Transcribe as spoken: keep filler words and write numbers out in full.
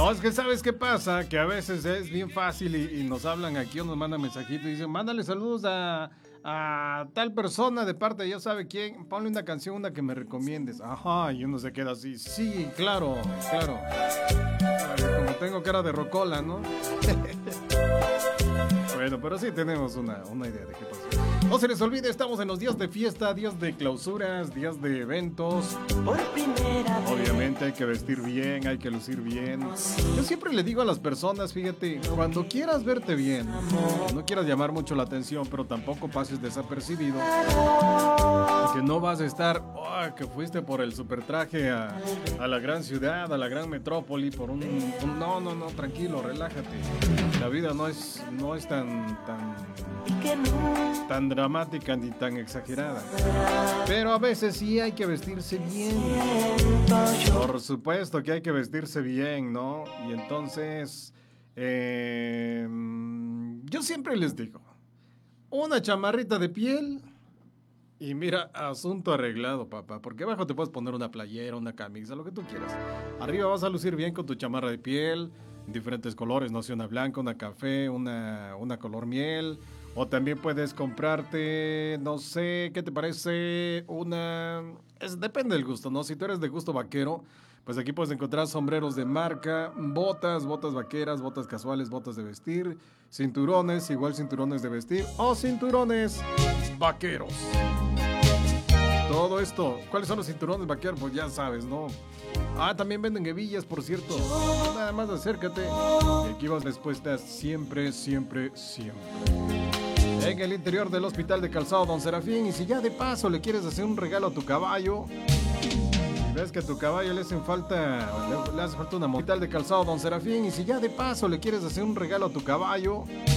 No, es que ¿sabes qué pasa? Que a veces es bien fácil y, y nos hablan aquí o nos mandan mensajitos y dicen, mándale saludos a, a tal persona de parte de ya sabe quién, ponle una canción, una que me recomiendes. Ajá, y uno se queda así, sí, claro, claro. Como tengo cara de rocola, ¿no? Bueno, pero sí tenemos una, una idea de qué pasa. No se les olvide, estamos en los días de fiesta, días de clausuras, días de eventos. Por primera vez. Obviamente hay que vestir bien, hay que lucir bien. Yo siempre le digo a las personas, fíjate, cuando quieras verte bien, no quieras llamar mucho la atención, pero tampoco pases desapercibido. Que no vas a estar, oh, que fuiste por el super traje a, a la gran ciudad, a la gran metrópoli, por un, un... No, no, no, tranquilo, relájate. La vida no es, no es tan, tan, tan dramática ni tan exagerada. Pero a veces sí hay que vestirse bien. Por supuesto que hay que vestirse bien, ¿no? Y entonces, eh, yo siempre les digo, una chamarrita de piel y mira, asunto arreglado, papá. Porque abajo te puedes poner una playera, una camisa, lo que tú quieras. Arriba vas a lucir bien con tu chamarra de piel, diferentes colores, no sé, una blanca, una café, una, una color miel. O también puedes comprarte, no sé, ¿qué te parece? Una... Es, depende del gusto, ¿no? Si tú eres de gusto vaquero, pues aquí puedes encontrar sombreros de marca, botas, botas vaqueras, botas casuales, botas de vestir, cinturones, igual cinturones de vestir, o cinturones vaqueros. Todo esto, ¿cuáles son los cinturones vaqueros? Pues ya sabes, ¿no? Ah, también venden hebillas, por cierto. Nada más acércate. Y aquí vas respuestas siempre, siempre, siempre. En el interior del Hospital de Calzado Don Serafín. Y si ya de paso le quieres hacer un regalo a tu caballo, y ves que a tu caballo le hacen falta, le, le hace falta una hospital de Calzado Don Serafín. Y si ya de paso le quieres hacer un regalo a tu caballo,